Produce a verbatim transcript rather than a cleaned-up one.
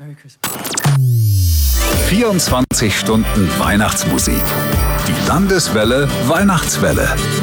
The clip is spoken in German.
Merry Christmas. vierundzwanzig Stunden Weihnachtsmusik. Die Landeswelle Weihnachtswelle.